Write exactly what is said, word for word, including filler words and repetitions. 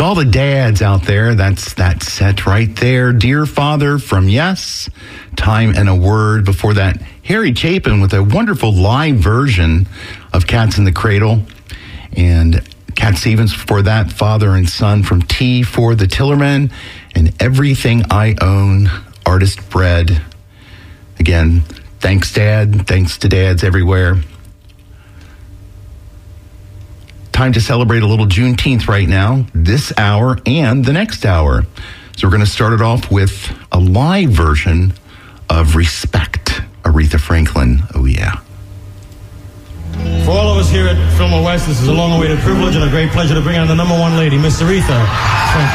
To all the dads out there, that's that set right there. Dear Father from Yes, Time and a Word. Before that, Harry Chapin with a wonderful live version of Cats in the Cradle. And Cat Stevens before that, Father and Son from T for the Tillerman. And Everything I Own, Artist Bread. Again, thanks, Dad. Thanks to dads everywhere. Time to celebrate a little Juneteenth right now, this hour and the next hour. So we're going to start it off with a live version of Respect, Aretha Franklin. Oh, yeah. For all of us here at Fillmore West, this is a long-awaited privilege and a great pleasure to bring on the number one lady, Miss Aretha Franklin.